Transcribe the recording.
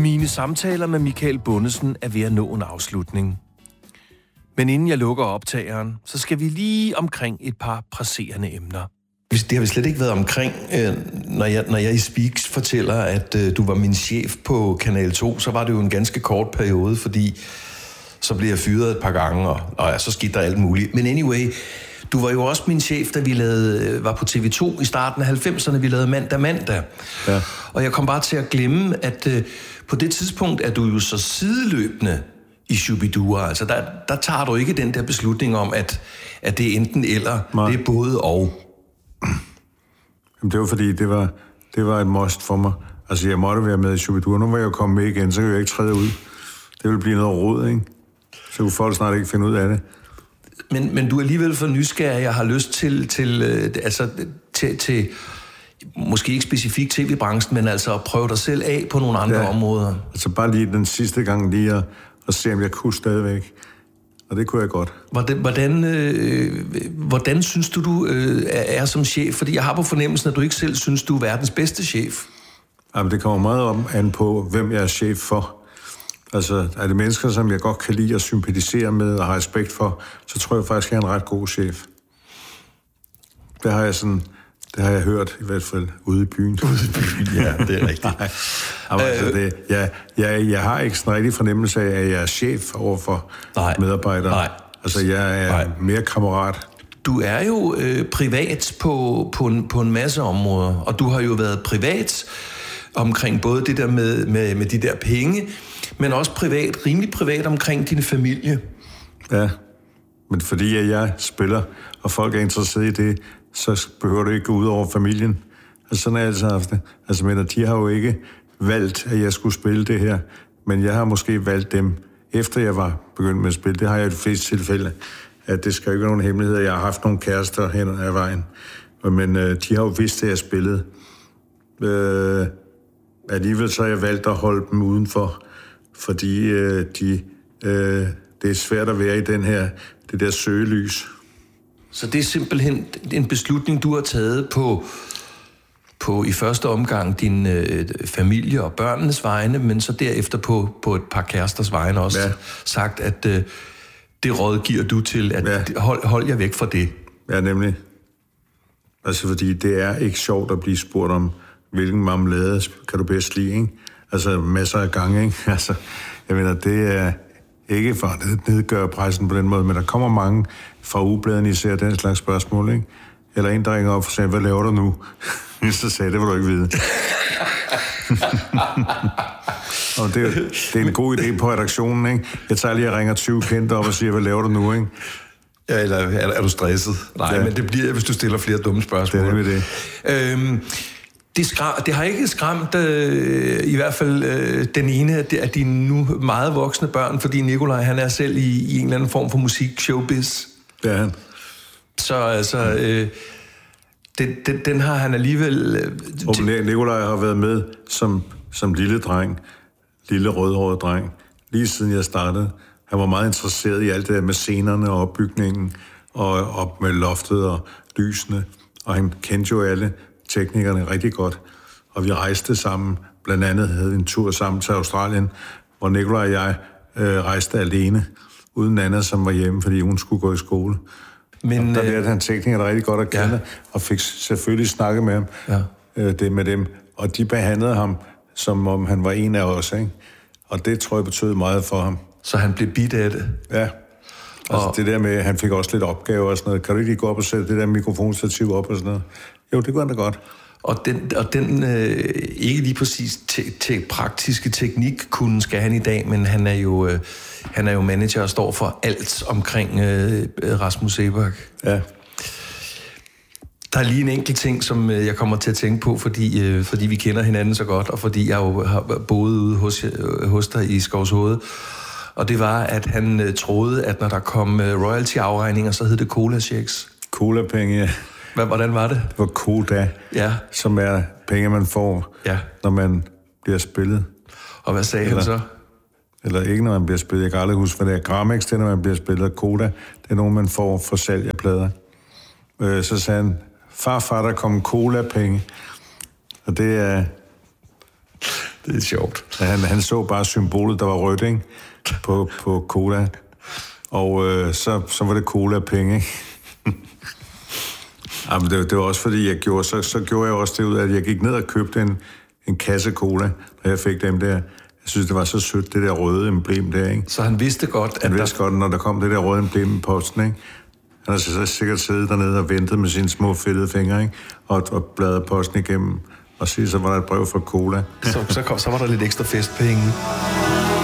Mine samtaler med Michael Bundesen er ved at nå en afslutning. Men inden jeg lukker optageren, så skal vi lige omkring et par presserende emner. Det har vi slet ikke været omkring, når jeg i Speaks fortæller, at du var min chef på Kanal 2, så var det jo en ganske kort periode, fordi så blev jeg fyret et par gange, og så skete der alt muligt. Men anyway, du var jo også min chef, da vi var på TV2 i starten af 90'erne, vi lavede Mandag. Ja. Og jeg kom bare til at glemme, at på det tidspunkt er du jo så sideløbende i Shubidua. Altså, der tager du ikke den der beslutning om, at det er enten eller, det er både og. Jamen, det var fordi, det var et must for mig. Altså, jeg måtte være med i Shubidua. Nu var jeg jo kommet med igen, så kan jeg ikke træde ud. Det ville blive noget rod, ikke? Så kunne folk snart ikke finde ud af det. Men du er alligevel for nysgerrig. Jeg har lyst til måske ikke specifikt tv-branchen, men altså at prøve dig selv af på nogle andre områder. Altså bare lige den sidste gang lige at se, om jeg kunne stadigvæk. Og det kunne jeg godt. Hvordan synes du er som chef? Fordi jeg har på fornemmelsen, at du ikke selv synes, du er verdens bedste chef. Jamen, det kommer meget an på, hvem jeg er chef for. Altså, er det mennesker, som jeg godt kan lide og sympatisere med og har respekt for, så tror jeg faktisk, at jeg er en ret god chef. Det har jeg hørt, i hvert fald ude i byen. Ude i byen, ja, det er rigtigt. Jeg har ikke sådan en rigtig fornemmelse af, at jeg er chef overfor medarbejdere. Nej. Altså, jeg er mere kammerat. Du er jo privat på en masse områder, og du har jo været privat omkring både det der med de der penge, men også rimelig privat omkring din familie. Ja, men fordi jeg spiller, og folk er interesseret i det, så behøver det ikke gå ud over familien. Altså, sådan er jeg altid haft det. Altså, men de har jo ikke valgt, at jeg skulle spille det her, men jeg har måske valgt dem, efter jeg var begyndt med at spille. Det har jeg i de fleste tilfælde, at det skal ikke være nogen hemmelighed. Jeg har haft nogle kærester hen ad vejen, men de har jo vidst, at jeg spillede. Alligevel så har jeg valgt at holde dem udenfor, fordi det er svært at være i det der søgelys. Så det er simpelthen en beslutning, du har taget på i første omgang din familie og børnenes vegne, men så derefter på et par kæresters vegne også sagt, at det råd giver du til, at hold jer væk fra det. Ja, nemlig. Altså, fordi det er ikke sjovt at blive spurgt om, hvilken marmelade kan du bedst lide, ikke? Altså, masser af gange, ikke? Altså, jeg mener, det er ikke for at nedgøre pressen på den måde, men der kommer mange fra ugebladene, især den slags spørgsmål, ikke? Eller en, der ringer op og siger, hvad laver du nu? Så sagde det vil du ikke vide. Og det er en god idé på redaktionen, ikke? Jeg tager lige og ringer 20 kendte op og siger, hvad laver du nu, ikke? Ja, eller er du stresset? Nej, men det bliver, hvis du stiller flere dumme spørgsmål. Det er det. Det har ikke skræmt i hvert fald den ene af dine nu meget voksne børn, fordi Nikolaj, han er selv i en eller anden form for musik-showbiz. Det er han. Så altså, den har han alligevel... Nikolaj har været med som lille dreng, lille rødhåret dreng, lige siden jeg startede. Han var meget interesseret i alt det der med scenerne og opbygningen, og op med loftet og lysene, og han kendte jo alle teknikerne rigtig godt, og vi rejste sammen, blandt andet havde en tur sammen til Australien, hvor Nikolaj og jeg rejste alene, uden Anna, som var hjemme, fordi hun skulle gå i skole. Men der lærte han teknikerne rigtig godt at kende, og fik selvfølgelig snakket med ham, det med dem, og de behandlede ham, som om han var en af os, ikke? Og det tror jeg betød meget for ham. Så han blev bidt af det? Ja. Altså det der med, han fik også lidt opgaver og sådan noget. Kan du ikke gå op og sætte det der mikrofonstativ op og sådan noget? Jo, det kunne han da godt. Og den ikke lige præcis praktiske teknik kunne skal han i dag, men han er jo manager og står for alt omkring Rasmus Seebach. Ja. Der er lige en enkelt ting, som jeg kommer til at tænke på, fordi vi kender hinanden så godt, og fordi jeg jo har boet ude hos dig i Skovshoved. Og det var, at han troede, at når der kom royalty-afregninger, så hed det cola-checks. Cola-penge, ja. Hvordan var det? Det var Koda, som er penge, man får, når man bliver spillet. Og hvad sagde han så? Eller ikke, når man bliver spillet. Jeg kan aldrig huske, hvad det er. Gramex, det er, når man bliver spillet. Koda, det er nogen, man får for salg af plader. Så sagde han, farfar, der kom cola-penge. Og det er... Det er sjovt. Ja, han så bare symbolet, der var rødt, ikke? På cola. Og så var det cola penge, ikke? Jamen, det var også fordi, jeg gjorde, så gjorde jeg også det ud af, at jeg gik ned og købte en kasse cola, da jeg fik dem der. Jeg synes, det var så sødt, det der røde emblem der, ikke? Så han vidste godt, at... Han vidste godt, når der kom det der røde emblem i posten, ikke? Han har så sikkert siddet dernede og ventet med sine små fedtede fingre, ikke? Og bladret posten igennem, og så var der et brev fra cola. Så var der lidt ekstra festpenge.